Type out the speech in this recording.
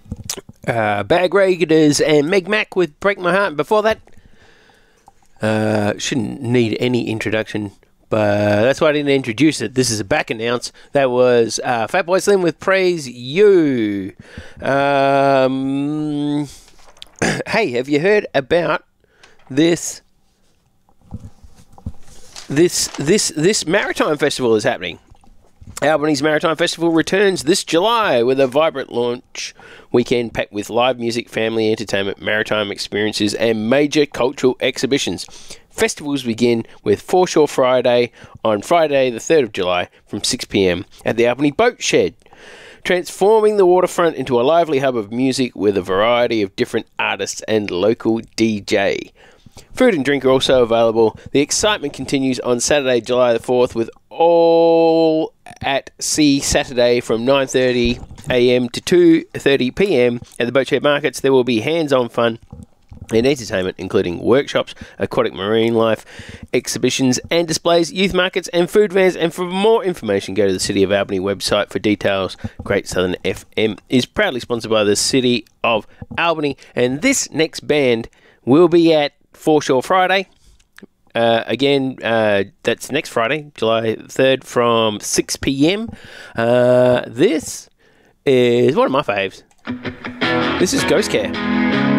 Bag Raiders and Meg Mac with Break My Heart. Before that, shouldn't need any introduction, but that's why I didn't introduce it. This is a back announce. That was Fatboy Slim with Praise You. Hey, have you heard about this Maritime Festival is happening? Albany's Maritime Festival returns this July with a vibrant launch weekend packed with live music, family entertainment, maritime experiences, and major cultural exhibitions. Festivals begin with Foreshore Friday on Friday the 3rd of July from 6 p.m. at the Albany Boat Shed, transforming the waterfront into a lively hub of music with a variety of different artists and local DJ. Food and drink are also available. The excitement continues on Saturday, July the 4th, with All at Sea Saturday from 9:30 a.m. to 2:30 p.m. at the Boat Shed Markets. There will be hands-on fun and entertainment, including workshops, aquatic marine life, exhibitions and displays, youth markets and food vans. And for more information, go to the City of Albany website for details. Great Southern FM is proudly sponsored by the City of Albany. And this next band will be at Foreshore Friday. Again, that's next Friday, July 3rd from 6 p.m. This is one of my faves. This is Ghost Care.